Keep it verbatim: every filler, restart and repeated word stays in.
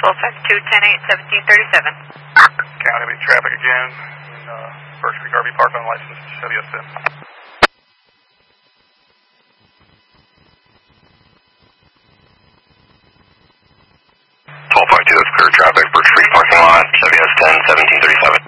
twelve five two, ten eight, seventeen thirty-seven. County traffic again in uh, First Creek R V Park, unlicensed Chevy S ten. twelve five two, that's clear traffic, Birch Creek parking lot, Chevy S ten, seventeen thirty-seven.